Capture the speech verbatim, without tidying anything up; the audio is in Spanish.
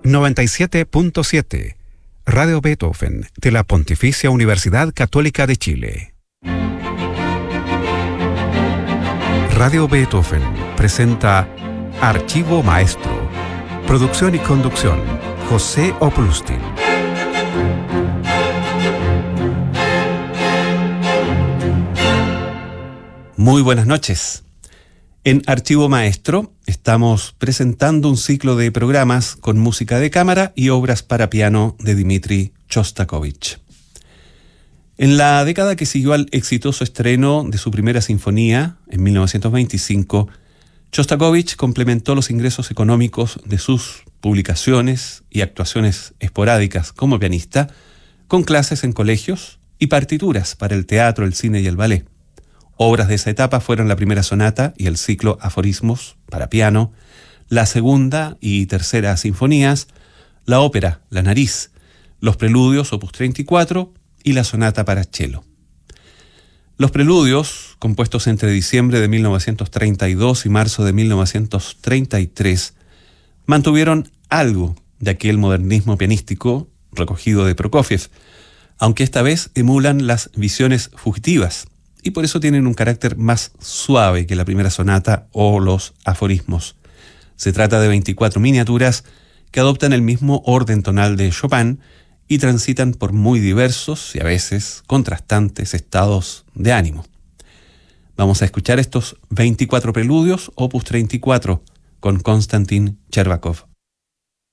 noventa y siete punto siete, Radio Beethoven, de la Pontificia Universidad Católica de Chile. Radio Beethoven presenta Archivo Maestro. Producción y conducción, José Oplustin. Muy buenas noches. En Archivo Maestro estamos presentando un ciclo de programas con música de cámara y obras para piano de Dmitri Shostakovich. En la década que siguió al exitoso estreno de su primera sinfonía, en mil novecientos veinticinco, Shostakovich complementó los ingresos económicos de sus publicaciones y actuaciones esporádicas como pianista con clases en colegios y partituras para el teatro, el cine y el ballet. Obras de esa etapa fueron la primera sonata y el ciclo Aforismos para piano, la segunda y tercera sinfonías, la ópera La Nariz, los preludios opus treinta y cuatro y la sonata para cello. Los preludios, compuestos entre diciembre de mil novecientos treinta y dos y marzo de mil novecientos treinta y tres, mantuvieron algo de aquel modernismo pianístico recogido de Prokofiev, aunque esta vez emulan las visiones fugitivas, y por eso tienen un carácter más suave que la primera sonata o los aforismos. Se trata de veinticuatro miniaturas que adoptan el mismo orden tonal de Chopin y transitan por muy diversos y a veces contrastantes estados de ánimo. Vamos a escuchar estos veinticuatro preludios, opus treinta y cuatro, con Konstantin Chervakov.